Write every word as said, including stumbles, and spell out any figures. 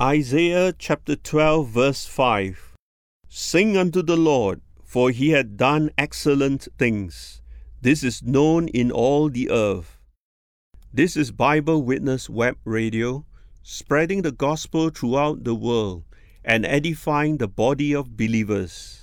Isaiah chapter twelve verse five. Sing unto the Lord, for he hath done excellent things. This is known in all the earth. This is Bible Witness Web Radio, spreading the gospel throughout the world and edifying the body of believers.